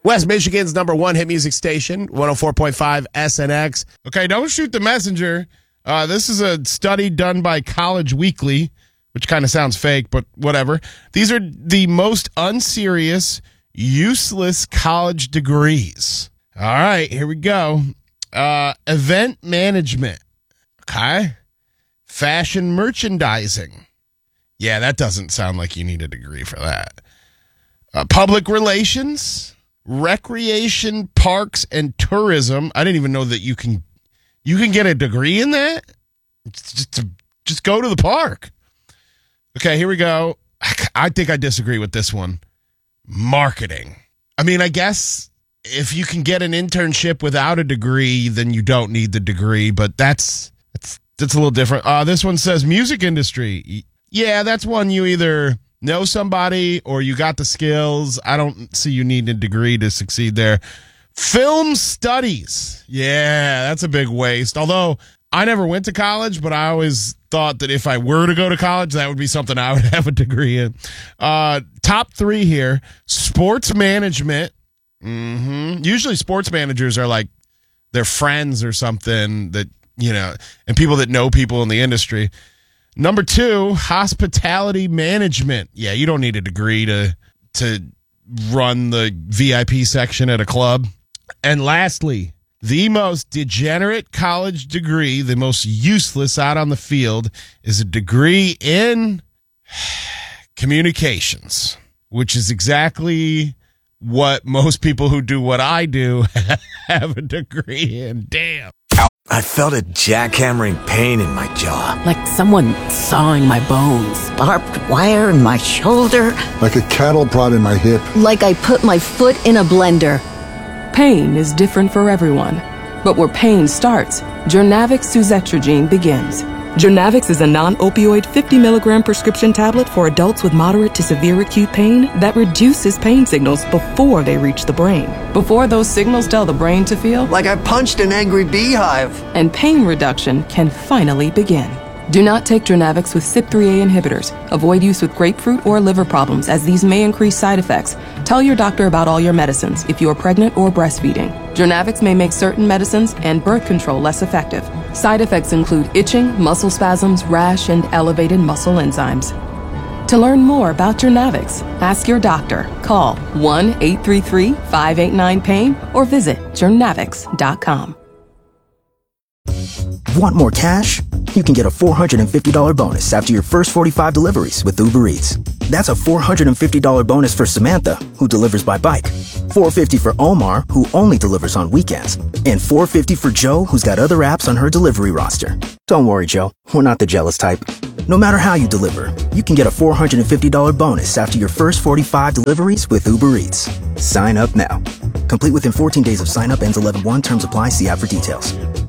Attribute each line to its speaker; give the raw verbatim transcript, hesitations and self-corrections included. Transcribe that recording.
Speaker 1: West Michigan's number one hit music station, one oh four point five S N X. Okay, don't shoot the messenger. Uh, this is a study done by College Weekly, which kind of sounds fake, but whatever. These are the most unserious, useless college degrees. All right, here we go. Uh, event management. Okay. Fashion merchandising. Yeah, that doesn't sound like you need a degree for that. Uh, public relations, recreation, parks, and tourism. I didn't even know that you can you can get a degree in that. Just to, just go to the park. Okay, here we go. I think I disagree with this one. Marketing. I mean, I guess if you can get an internship without a degree, then you don't need the degree, but that's that's that's a little different. Uh, this one says music industry. Yeah, that's one you either know somebody or you got the skills. I don't see you need a degree to succeed there. Film studies. Yeah, that's a big waste. Although I never went to college, but I always thought that if I were to go to college, that would be something I would have a degree in. Uh, top three here. Sports management. Mm-hmm. Usually sports managers are like their friends or something that, you know, and people that know people in the industry. Number two, hospitality management. Yeah, you don't need a degree to to run the V I P section at a club. And lastly, the most degenerate college degree, the most useless out on the field, is a degree in communications, which is exactly what most people who do what I do have a degree in. Damn.
Speaker 2: I felt a jackhammering pain in my jaw.
Speaker 3: Like someone sawing my bones.
Speaker 4: Barbed wire in my shoulder.
Speaker 5: Like a cattle prod in my hip.
Speaker 4: Like I put my foot in a blender.
Speaker 3: Pain is different for everyone. But where pain starts, Journavx Suzetrigine begins. Journavx is a non-opioid fifty milligram prescription tablet for adults with moderate to severe acute pain that reduces pain signals before they reach the brain. Before those signals tell the brain to feel
Speaker 2: Like I punched an angry beehive.
Speaker 3: and pain reduction can finally begin. Do not take Journavx with C Y P three A inhibitors. Avoid use with grapefruit or liver problems, as these may increase side effects. Tell your doctor about all your medicines if you are pregnant or breastfeeding. Journavx may make certain medicines and birth control less effective. Side effects include itching, muscle spasms, rash, and elevated muscle enzymes. To learn more about Journavx, ask your doctor. Call one eight three three, five eight nine, pain or visit journavx dot com.
Speaker 6: Want more cash? You can get a four hundred fifty dollars bonus after your first forty-five deliveries with Uber Eats. That's a four hundred fifty dollars bonus for Samantha, who delivers by bike, four hundred fifty dollars for Omar, who only delivers on weekends, and four hundred fifty dollars for Joe, who's got other apps on her delivery roster. Don't worry, Joe, we're not the jealous type. No matter how you deliver, you can get a four hundred fifty dollars bonus after your first forty-five deliveries with Uber Eats. Sign up now. Complete within fourteen days of sign up, ends eleven one. Terms apply. See app for details.